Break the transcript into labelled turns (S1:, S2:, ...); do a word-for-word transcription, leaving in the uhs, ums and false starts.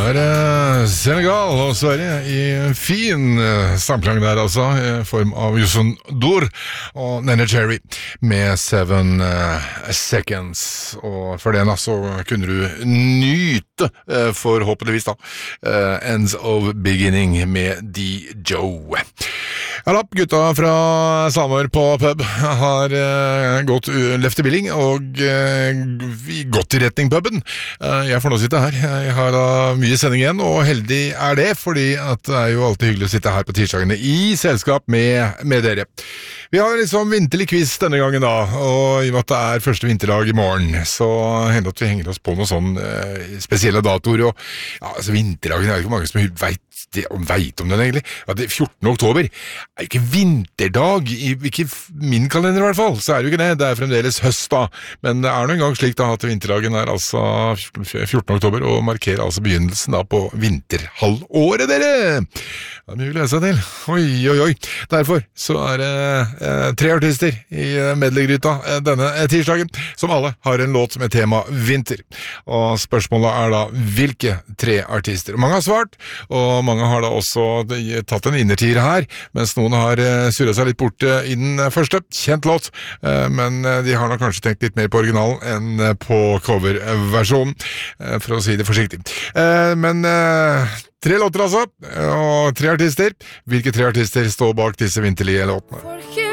S1: er uh, Senegal og Sverige i en fin uh, samklang der altså, i form av Youssou N'Dour og Neneh Cherry med Seven uh, Seconds, og for den så kunne du nyte uh, forhåpentligvis da uh, Ends of Beginning med D. Joe. Ja da, gutta fra Samar på pub har uh, gått left i billing og uh, gått i retning puben. Uh, jeg får nå sitte her. Jeg har uh, mye sending igjen, og heldig er det, fordi at det er jo alltid hyggelig å sitte her på tirsdagene i selskap med, med dere. Vi har liksom vinterlig quiz denne gangen da, og i og med at det er første vinterdag i morgen, så hender at vi henger oss på noen sånn uh, spesielle datoer, og ja, altså vinterdagen er jo ikke mange som vet det, vet om den egentlig. At det fjortende oktober er jo ikke vinterdag, i, ikke min kalender i hvert fall, så er det jo ikke det, det er fremdeles høst da, men det er noen gang slik da at vinterdagen er altså fjortende oktober, og markerer altså begynnelsen da på vinterhalvåret, dere! Det er mye å glede seg til. Oi, oi, oi. Derfor så er det eh, tre artister i medlegryta eh, denne eh, tirsdagen, som alle har en låt med tema vinter. Og spørsmålet er da, hvilke tre artister? Mange har svart, og mange har da også tatt en innertier her, mens noen har eh, surret seg litt bort eh, i den første, kjent låt, eh, men eh, de har nok kanskje tenkt litt mer på originalen enn eh, på coverversjonen, eh, for å si det forsiktig. Eh, men eh, tre låter altså, og tre artister. Hvilke tre artister står bak disse vinterlige låtene?